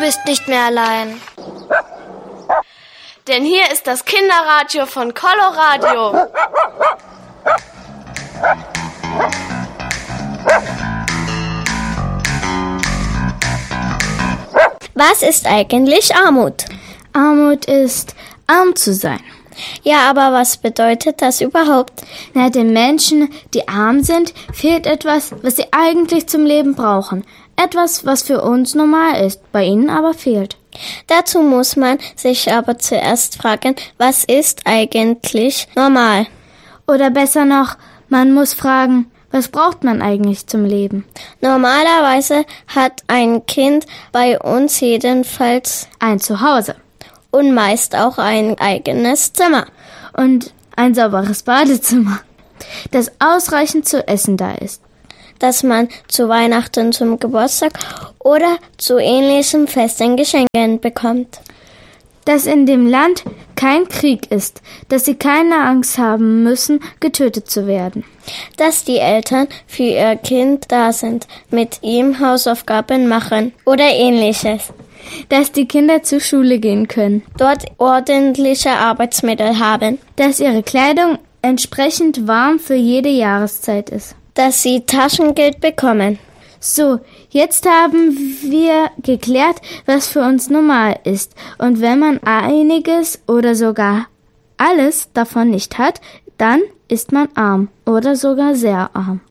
bist nicht mehr allein. Denn hier ist das Kinderradio von Coloradio. Was ist eigentlich Armut? Armut ist, arm zu sein. Ja, aber was bedeutet das überhaupt? Den Menschen, die arm sind, fehlt etwas, was sie eigentlich zum Leben brauchen. Etwas, was für uns normal ist, bei ihnen aber fehlt. Dazu muss man sich aber zuerst fragen, was ist eigentlich normal? Oder besser noch, man muss fragen, was braucht man eigentlich zum Leben? Normalerweise hat ein Kind, bei uns jedenfalls, ein Zuhause. Und meist auch ein eigenes Zimmer. Und ein sauberes Badezimmer, das ausreichend zu essen da ist. Dass man zu Weihnachten, zum Geburtstag oder zu ähnlichen Festen Geschenke bekommt. Dass in dem Land kein Krieg ist, dass sie keine Angst haben müssen, getötet zu werden. Dass die Eltern für ihr Kind da sind, mit ihm Hausaufgaben machen oder ähnliches. Dass die Kinder zur Schule gehen können. Dort ordentliche Arbeitsmittel haben. Dass ihre Kleidung entsprechend warm für jede Jahreszeit ist. Dass sie Taschengeld bekommen. So, jetzt haben wir geklärt, was für uns normal ist. Und wenn man einiges oder sogar alles davon nicht hat, dann ist man arm oder sogar sehr arm.